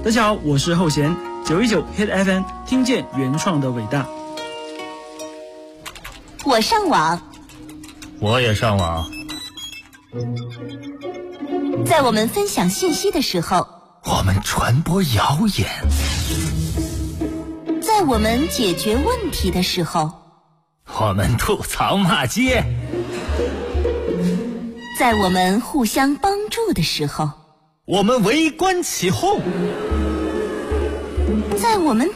大家好，我是后弦919 Hit FM， 听见原创的伟大。 我上网， 我也上网。 在我们分享信息的时候， 我们传播谣言； 在我们解决问题的时候， 我们吐槽骂街； 在我们互相帮助的时候， 我们围观起哄； 在我们